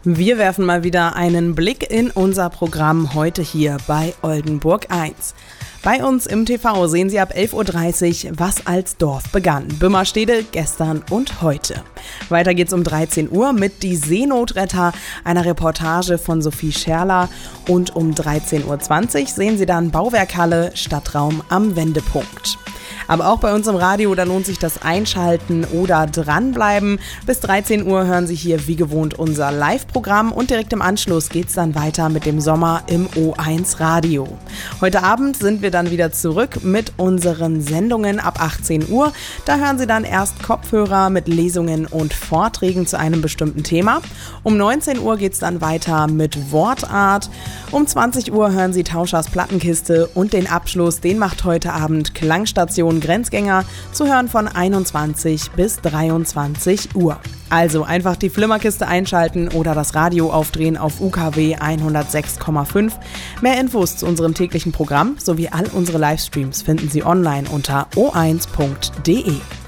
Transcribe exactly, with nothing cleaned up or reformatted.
Wir werfen mal wieder einen Blick in unser Programm heute hier bei Oldenburg eins. Bei uns im T V sehen Sie ab elf Uhr dreißig, was als Dorf begann. Bümmerstede gestern und heute. Weiter geht's um dreizehn Uhr mit Die Seenotretter, einer Reportage von Sophie Scherler. Und um dreizehn Uhr zwanzig sehen Sie dann Bauwerkhalle, Stadtraum am Wendepunkt. Aber auch bei uns im Radio, da lohnt sich das Einschalten oder dranbleiben. Bis dreizehn Uhr hören Sie hier wie gewohnt unser Live-Programm und direkt im Anschluss geht's dann weiter mit dem Sommer im O eins Radio. Heute Abend sind wir dann wieder zurück mit unseren Sendungen ab achtzehn Uhr. Da hören Sie dann erst Kopfhörer mit Lesungen und Vorträgen zu einem bestimmten Thema. Um neunzehn Uhr geht's dann weiter mit Wortart. Um zwanzig Uhr hören Sie Tauschers Plattenkiste und den Abschluss, den macht heute Abend Klangstation Grenzgänger, zu hören von einundzwanzig bis dreiundzwanzig Uhr. Also einfach die Flimmerkiste einschalten oder das Radio aufdrehen auf U K W hundertsechs Komma fünf. Mehr Infos zu unserem täglichen Programm sowie all unsere Livestreams finden Sie online unter o eins punkt de.